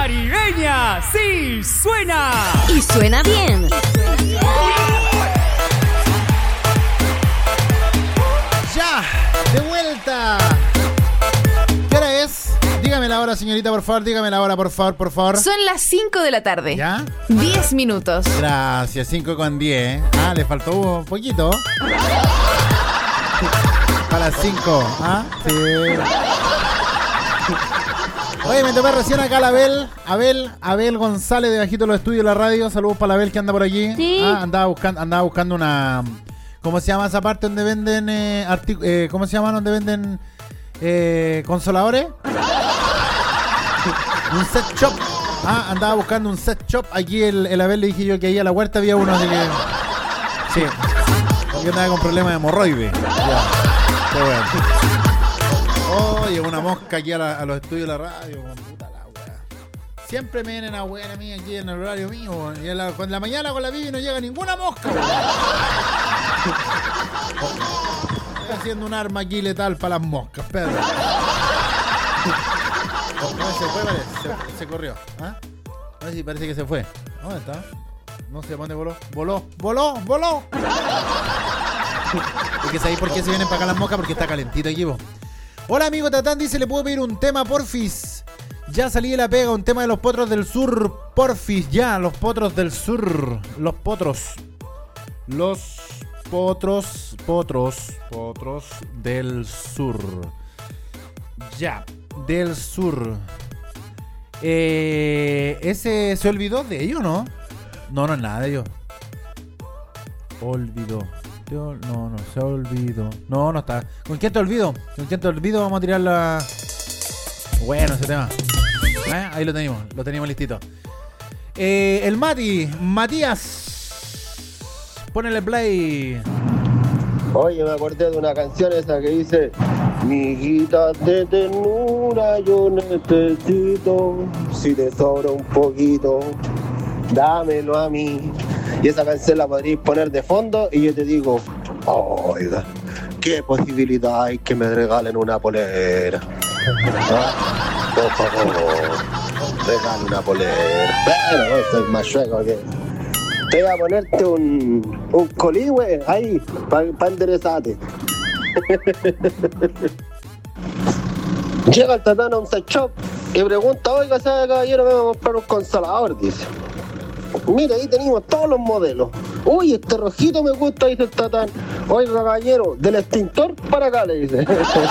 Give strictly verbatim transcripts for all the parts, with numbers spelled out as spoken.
Caribeña sí suena. Y suena bien. Ya, de vuelta. ¿Qué hora es? Dígame la hora, señorita, por favor. Dígame la hora, por favor, por favor. Son las cinco de la tarde. ¿Ya? diez minutos. Gracias, cinco con diez. Ah, le faltó un poquito. Para las cinco. ¿Ah? Sí. Oye, me topé recién acá a la Abel, Abel, Abel González de Bajito los Estudios de la Radio. Saludos para la Abel que anda por aquí. Sí. Ah, andaba buscando, andaba buscando una... ¿Cómo se llama esa parte donde venden eh, artic- eh, ¿cómo se llama? Donde venden eh, consoladores. Un set shop. Ah, andaba buscando un set shop. Aquí el, el Abel le dije yo que ahí a la huerta había uno, así que... Sí. Porque andaba con problemas de hemorroides. Ya. Qué bueno. Oh, llegó una mosca aquí a, la, a los estudios de la radio. Puta la wea. Siempre me vienen a wear a mí aquí en el horario mío. Y en la, con la mañana con la Vivi no llega ninguna mosca. Estoy haciendo un arma aquí letal para las moscas, Pedro. Oh, no, se fue, parece. Se, se corrió. ¿Ah? No sé si parece que se fue. ¿Dónde está? No sé dónde voló. Voló, voló, voló. ¿Y que sabéis por qué se vienen para acá las moscas? Porque está calentito aquí, vos. Hola, amigo Tatán, dice, ¿le puedo pedir un tema, porfis? Ya salí de la pega, un tema de los potros del sur, porfis, ya, los potros del sur, los potros, los potros, potros, potros del sur, ya, del sur. Eh, ¿Ese se olvidó de ellos, no? No, no es nada de ellos. Olvidó. No, no, se olvidó. No, no está. ¿Con quién te olvido? ¿Con quién te olvido? Vamos a tirar la... Bueno, ese tema. ¿Eh? Ahí lo tenemos, lo teníamos listito. Eh, el Mati, Matías. Ponele play. Oye, me acordé de una canción esa que dice: miguitas de ternura yo necesito, si te sobra un poquito, dámelo a mí. Y esa canción la podríais poner de fondo y yo te digo, oiga, qué posibilidad hay que me regalen una polera. ¿Ah? Por favor, regale una polera. Pero no soy más chueco que... Te voy a ponerte un, un coligüe ahí, para pa enderezarte. Llega el Tatán a un set shop y pregunta, oiga, ¿sabe, caballero, me voy a comprar un consolador? Dice. Mira, ahí tenemos todos los modelos. Uy, este rojito me gusta, dice el Tatán. Oiga, caballero, del extintor para acá, le dice.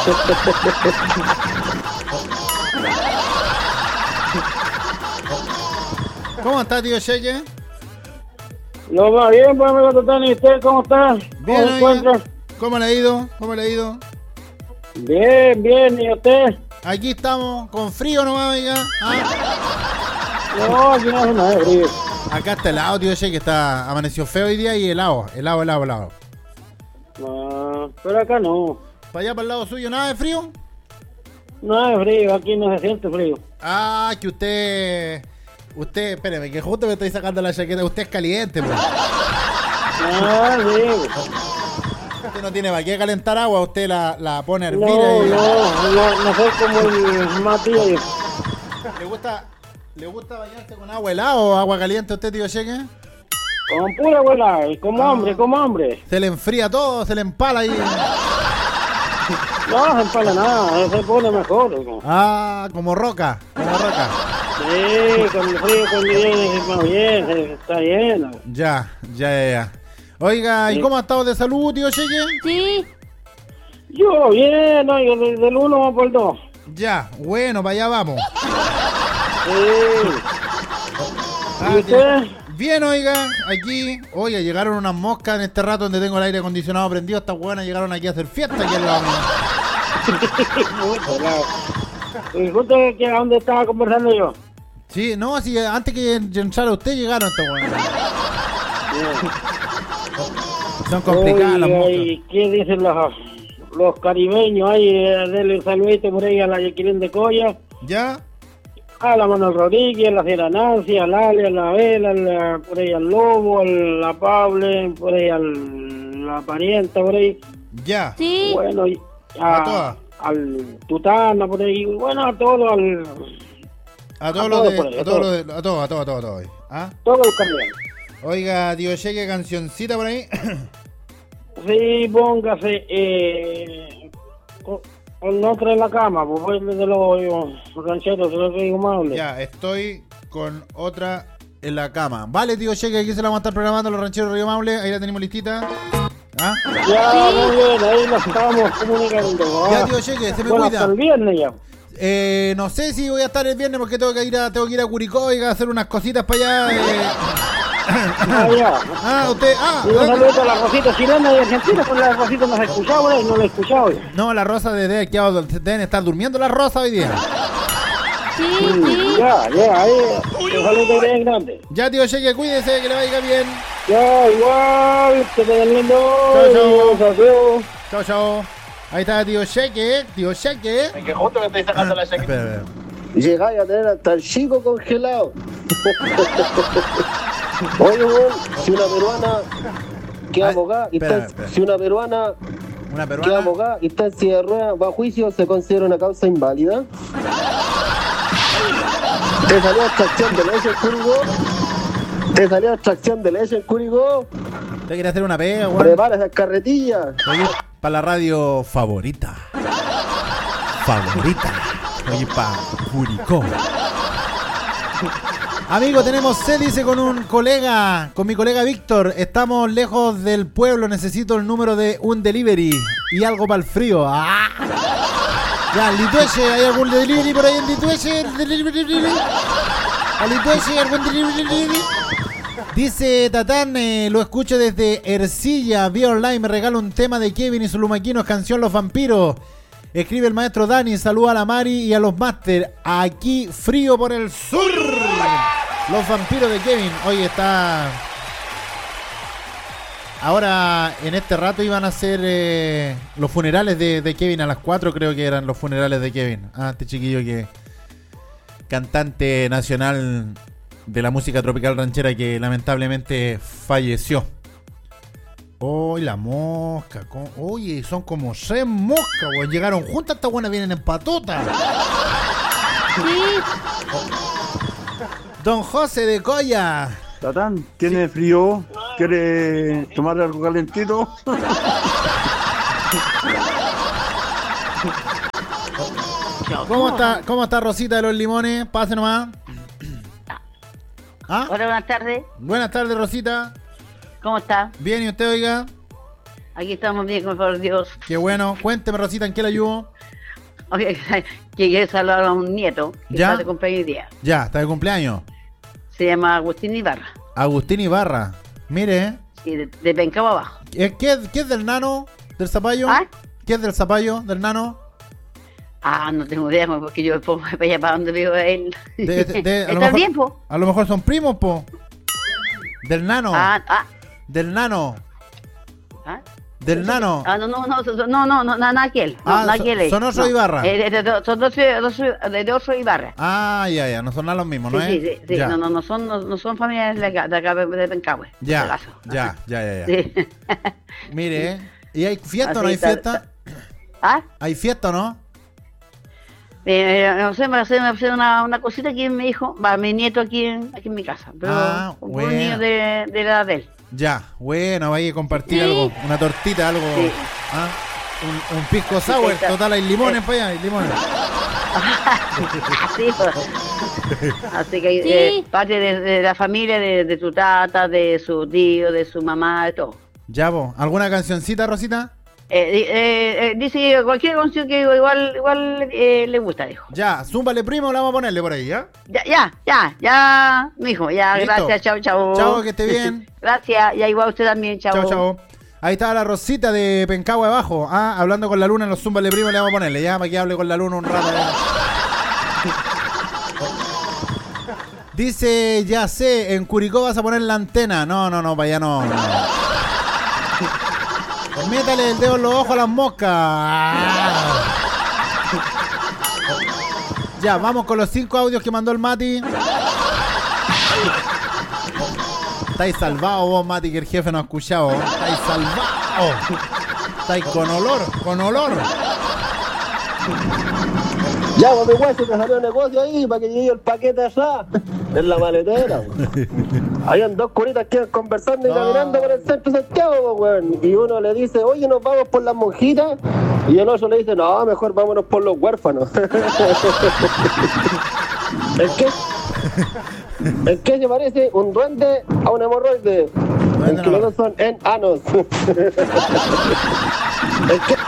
¿Cómo está, tío Cheque? Lo va bien, pues, amigo Tatán. ¿Y usted cómo está? Bien, ¿Cómo se encuentra? ¿Cómo le ha ido? ¿Cómo le ha ido? Bien, bien. ¿Y usted? Aquí estamos, con frío nomás, oiga. ¿Ah? No, aquí no hace nada de frío. Acá está helado, tío Cheque, está amaneció feo hoy día y helado, helado, helado, helado. No, pero acá no. ¿Para allá, para el lado suyo, nada de frío? No es frío, aquí no se siente frío. Ah, que usted... Usted, espéreme, que justo me estoy sacando la chaqueta. Usted es caliente, pues. Ah, sí. Usted no tiene para qué calentar agua, usted la, la pone a hervir. No, y... no, no, no soy como el Matías. ¿Le gusta, ¿Le gusta bañarse con agua helada o agua caliente a usted, tío Cheque? Con pura abuela, como Ah. hombre, como hombre. Se le enfría todo, se le empala ahí. No se empala nada, se pone mejor. ¿No? Ah, como roca, como roca. Sí, con el frío, con el viene, más bien, se- está lleno. Ya, ya, ya, ya. Oiga, ¿y Sí. cómo ha estado de salud, tío Cheque? Sí. Yo bien, no, yo del del uno vamos por el dos. Ya, bueno, para allá vamos. Sí. Ah, ¿Y usted? bien, oiga, aquí, oye, llegaron unas moscas en este rato donde tengo el aire acondicionado prendido. Estas buenas llegaron aquí a hacer fiesta aquí en la... Mucho, claro. ¿Y justo que a dónde estaba conversando yo? Sí, no, así antes que entrara usted llegaron estas buenas. Son complicadas las Oiga, moscas. ¿y qué dicen los, los caribeños? Ahí, eh, denle un saludito por ahí a la Jacqueline de Coya, ¿Ya? a la Manuel Rodríguez, a la Sierra Nancy, a la Ale, a la Vela, a la- por ahí al Lobo, a la Pable, por ahí al, la Parienta, por ahí. Ya. Sí. Bueno, y A todas. a, al Tutana, por ahí. Bueno, a todo, al, A todos A los todos de. por ahí, A a todos todos. los de. A todos, a todos, a todos, a todos. ¿Ah? Todos los camiones. Oiga, tío Cheque, cancioncita por ahí. Sí, póngase eh, con, con otra en la cama, pues fue de los eh, rancheros, de los inhumables. Ya, estoy con otra en la cama. Vale, tío Cheque, aquí se la vamos a estar programando los rancheros Río Maule. Ahí la tenemos listita. ¿Ah? Ya, muy bien, ahí nos estamos comunicando. Ya, Ah, tío Cheque, se me bueno, cuida. hasta el viernes ya. Eh, no sé si voy a estar el viernes porque tengo que ir a, tengo que ir a Curicó y a hacer unas cositas para allá. Eh. Ah, ya. Ah, usted. Ah, Y un saludo a la Rosita chilena y argentina, pues la Rosita no se ha escuchado, ¿eh? No la he escuchado. ya. no, la Rosa de de- que deben estar durmiendo la Rosa hoy día. Sí, sí. Ya, ya, ahí. Un saludo bien grande. Ya, tío Cheque, cuídese, que le vaya bien. Ya, igual, que te den lindo. Chao, chao. Adiós, adiós. Chao, chao. Ahí está tío Cheque, tío Cheque. Que justo me estoy sacando la Espera, espera. Llegáis a tener hasta el chico congelado. Oye, weón, si una peruana que Ay, abogada y espera, está, espera. si una peruana Una que peruana. abogada y está en silla de ruedas, va a juicio, ¿se considera una causa inválida? ¿Te salió extracción de leche en Curicó? ¿Te salió extracción de leche en Curicó? ¿Usted quiere hacer una pega, weón? Prepara esas carretillas. Oye, para la radio favorita. Favorita. Oye, para Curicó. Amigo, tenemos sed, dice con un colega, con mi colega Víctor. Estamos lejos del pueblo, necesito el número de un delivery y algo para el frío. ¡Ah! Ya, Litueche, ¿hay algún delivery por ahí en Litueche? ¿A Litueche algún delivery? Dice Tatán, eh, lo escucho desde Ercilla, vía online, me regala un tema de Kevin y sus lumaquinos, canción Los Vampiros. Escribe el maestro Dani, saluda a la Mari y a los máster. Aquí frío por el sur. Los Vampiros de Kevin. Oye, está... Ahora, en este rato iban a ser eh, los funerales de, de Kevin a las cuatro, creo que eran los funerales de Kevin. Ah, este chiquillo que... Cantante nacional de la música tropical ranchera que lamentablemente falleció. Uy, la mosca. co- Oye, son como seis moscas, weón. Llegaron juntas, estas buenas vienen en patota. Sí. Don José de Coya. Tatán, ¿tiene frío? ¿Quiere tomar algo calentito? ¿Cómo está, ¿Cómo está Rosita de los Limones? Pase nomás. ¿Ah? Hola, buenas tardes. Buenas tardes, Rosita. ¿Cómo está? Bien, ¿y usted, oiga? Aquí estamos bien, con el favor de Dios. Qué bueno. Cuénteme, Rosita, ¿en qué le ayudo? Oye, llegué a saludar a un nieto que ¿Ya? está de cumpleaños hoy día. Ya, está de cumpleaños. Se llama Agustín Ibarra. Agustín Ibarra. Mire, Y de, de Pencabo abajo. ¿eh? ¿qué, ¿qué es del nano? ¿Del zapallo? ¿Ah? ¿Qué es del zapallo? ¿Del nano? Ah, no tengo idea, porque yo después voy para allá para donde vivo él. De- de- de- a lo ¿Está mejor- bien, po? A lo mejor son primos, po. Del nano. Ah, ah, Del nano. ah. Del nano. Ah, no, no, no, so- so- no, no, no, nada nada que él. No, Ah, nada so- que él. son otro no. Ibarra. Eh, de- de- son dos, dos, de de otro Ibarra. Ah, ya, ya. No son nada los mismos, ¿no Sí, es? sí, sí, sí. Ya. No, no, no son, no, no son familiares de acá, de acá de Pencahue. por si Ya, acaso. ya, ya, ya, ya. Sí. Mire, ¿eh? ¿y hay fiesta o Así no hay está- fiesta? ¿Ah? ¿Hay fiesta o no? Eh, no sé, me hace, me hace una, una cosita que me dijo, va mi nieto aquí en, aquí en mi casa, pero Ah, un bueno. niño de, de la edad de él. Ya, bueno, vaya a compartir Sí. algo. Una tortita, algo. Sí. ¿Ah? Un, un pisco sour. está. Total, hay limones para allá, hay limones. Así, pues. Así que Sí. eh, parte de, de la familia, de, de tu tata, de su tío, de su mamá, de todo. Ya, vos. ¿Alguna cancioncita, Rosita? Eh, di- eh, eh, dice que cualquier canción que igual igual eh, le gusta, dijo. Ya, zúmbale primo, la vamos a ponerle por ahí, ¿ya? Ya, ya, ya, ya, mijo, ya, Listo. gracias, chao, chao. Chao, que esté bien. Gracias, ya igual usted también, chao. Chao, chao. Ahí está la Rosita de Pencahue abajo. Ah, hablando con la luna en los zúmbale primo, le vamos a ponerle, ya, para que hable con la luna un rato. ya. Dice, ya sé, en Curicó vas a poner la antena. No, no, no, para allá no. no. Métale el dedo en los ojos a las moscas. Ah. Ya, vamos con los cinco audios que mandó el Mati. Estáis salvados vos, Mati, que el jefe no ha escuchado. Estáis salvados. Estáis con olor, con olor. Ya, pues mi guacho te salió negocio ahí para que llegue el paquete allá. En la maletera. Habían dos curitas que iban conversando y No. caminando por el centro de Santiago, weón. Y uno le dice, oye, nos vamos por las monjitas. Y el otro le dice, no, mejor vámonos por los huérfanos. ¿En qué? ¿En qué se parece un duende a un hemorroide? En que los dos son enanos. ¿En qué?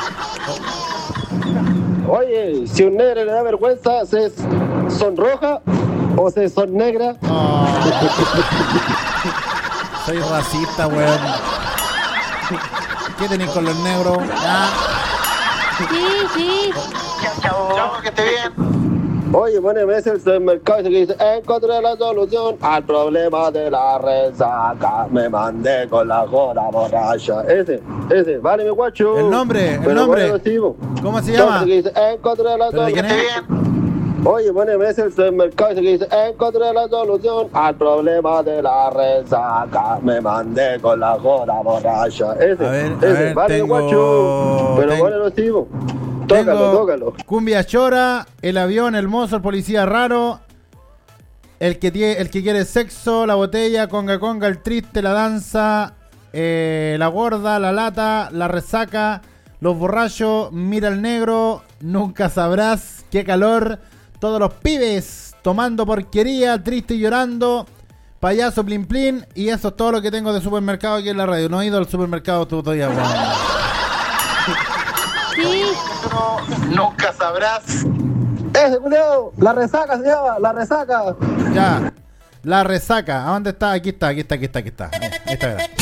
Oye, si un negro le da vergüenza, ¿se sonroja o se sonnegra? Oh. Soy racista, weón. ¿Qué tenéis con los negros? Ah, Sí, sí. Oye, poneme ese el supermercado ese que dice, encontré la solución al problema de la resaca. Me mandé con la joda borracha. Ese, ese, vale, mi guacho. El nombre, el Pero nombre. ponelo, chivo. ¿Cómo se llama? Ese que dice, encontré la ¿Pero de quién solución. es? Oye, poneme ese el supermercado ese que dice, encontré la solución al problema de la resaca. Me mandé con la joda borracha. Ese, A ver, a ese, ver, vale, mi tengo- guacho. Pero tengo- ponelo, chivo. Tócalo, Tengo tócalo. Cumbia Chora, el avión, el mozo, el policía raro, el que tiene, el que quiere sexo, la botella, conga conga, el triste, la danza, eh, la gorda, la lata, la resaca, los borrachos, mira el negro, nunca sabrás, qué calor, todos los pibes tomando porquería, triste y llorando, payaso plin plin, y eso es todo lo que tengo de supermercado aquí en la radio. No he ido al supermercado todavía, weón. Sí. Nunca sabrás. Ese culiao, la resaca se llama, la resaca. Ya, la resaca. ¿A dónde está? Aquí está, aquí está, aquí está, aquí está. Eh, Ahí está, verá.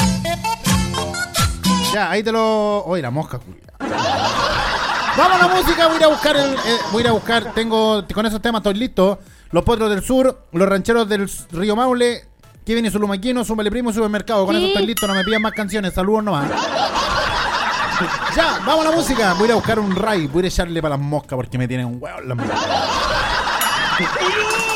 Ya, ahí te lo. Oye, la mosca, culia. Vamos a la música, voy a ir a buscar el. eh, voy a ir a buscar. Tengo. Con esos temas estoy listo. Los potros del sur, los rancheros del río Maule. Que viene su lumaquino, su primo y supermercado. Con Sí. eso estoy listo, no me pidan más canciones. Saludos nomás. Ya, vamos a la música. Voy a ir a buscar un ray. Voy a ir a echarle para las moscas porque me tienen un huevo en las moscas.